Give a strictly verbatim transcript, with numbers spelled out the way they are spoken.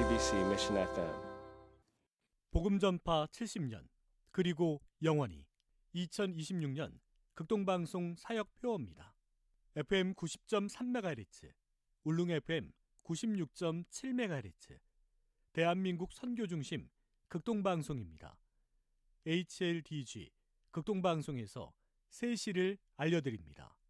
씨비씨 Mission 에프엠 복음전파 칠십 년 그리고 영원히 이천이십육 년 극동방송 사역표어입니다. 에프엠 구십 점 삼 메가헤르츠, 울릉 에프엠 구십육 점 칠 메가헤르츠, 대한민국 선교중심 극동방송입니다. 에이치엘디지 극동방송에서 새 시를 알려드립니다.